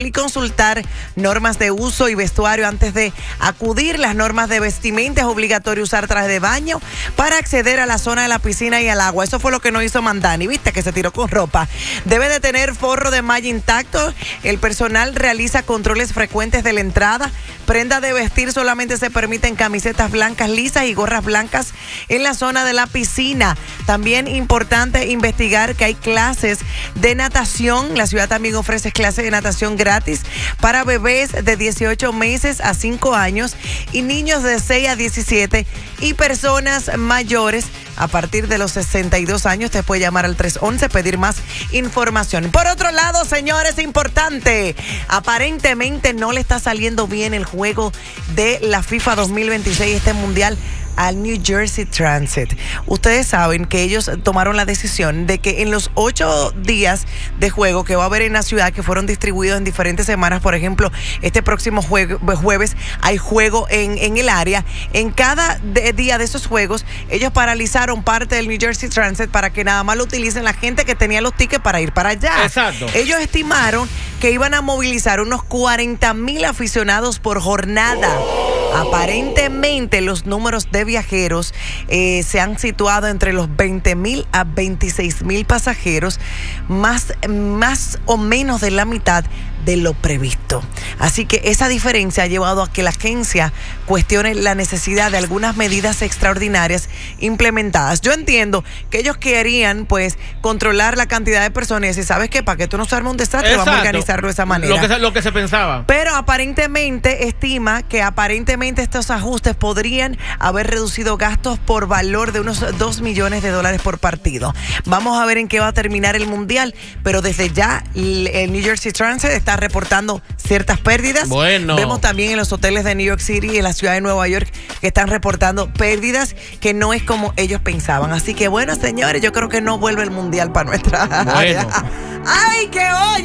y consultar normas de uso y vestuario antes de acudir. Las normas de vestimenta: es obligatorio usar traje de baño para acceder a la zona de la piscina y al agua. Eso fue lo que no hizo Mandani, viste, que se tiró con ropa. Debe de tener forro de malla intacto. El personal realiza controles frecuentes de la entrada. Prenda de vestir: solamente se permiten camisetas blancas lisas y gorras blancas en la zona de la piscina. También importante investigar que hay clases de natación. La ciudad también ofrece clases de natación gratis para bebés de 18 meses a 5 años y niños de 6 a 17 y personas mayores a partir de los 62 años. Te puede llamar al 311, pedir más información. Por otro lado, señores, importante, aparentemente no le está saliendo bien el juego de la FIFA 2026, este mundial, al New Jersey Transit. Ustedes saben que ellos tomaron la decisión de que en los 8 días de juego que va a haber en la ciudad, que fueron distribuidos en diferentes semanas, por ejemplo, este próximo jueves hay juego en el área. En cada día de esos juegos, ellos paralizaron parte del New Jersey Transit para que nada más lo utilicen la gente que tenía los tickets para ir para allá. Exacto. Ellos estimaron que iban a movilizar unos 40,000 aficionados por jornada. Aparentemente los números de viajeros se han situado entre los 20,000 a 26,000 pasajeros, más o menos de la mitad de lo previsto. Así que esa diferencia ha llevado a que la agencia cuestione la necesidad de algunas medidas extraordinarias implementadas. Yo entiendo que ellos querían, pues, controlar la cantidad de personas y decir, ¿sabes qué? Para que tú no se arme un desastre, exacto, vamos a organizarlo de esa manera. Lo que se pensaba. Pero aparentemente estima que estos ajustes podrían haber reducido gastos por valor de unos $2 millones por partido. Vamos a ver en qué va a terminar el mundial, pero desde ya el New Jersey Transit está reportando ciertas pérdidas. Bueno. Vemos también en los hoteles de New York City y en la ciudad de Nueva York que están reportando pérdidas que no es como ellos pensaban. Así que bueno, señores, yo creo que no vuelve el mundial para nuestra área. ¡Ay, qué hoy!